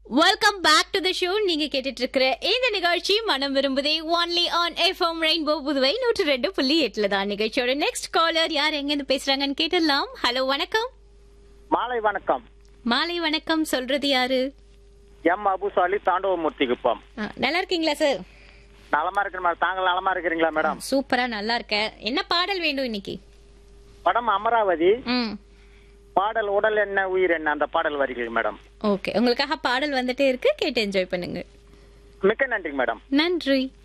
Welcome back to the show. நீங்க கேட்டுட்டு இருக்கிற இந்த நிகழ்ச்சி மனம் விரும்புதே only on FM rainbow Puduvai 102.8 தான். நிகழ்ச்சியோட நெக்ஸ்ட் காலர் யார் எங்க இருந்து பேசுறாங்கன்னு கேட்டலாம். ஹலோ, வணக்கம். மாலை வணக்கம். மாலை வணக்கம். சொல்றது யாரு? எம் அபுசாலி, தாண்டவமூர்த்தி குப்பம். நல்லா இருக்கீங்களா சார்? நலமா இருக்கிற மேடம். தாங்கள் நலமா இருக்கிறீங்களா மேடம்? சூப்பரா நல்லா இருக்கேன். என்ன பாடல் வேண்டும் இன்னைக்கு? படம் அமராவதி. பாடல் உடல் என்ன உயிர் என்ன, அந்த பாடல் வரிகள் மேடம். ஓகே, உங்களுக்காக பாடல் வந்துட்டே இருக்கு, கேட்டு என்ஜாய் பண்ணுங்க. மிக்க நன்றி மேடம். நன்றி.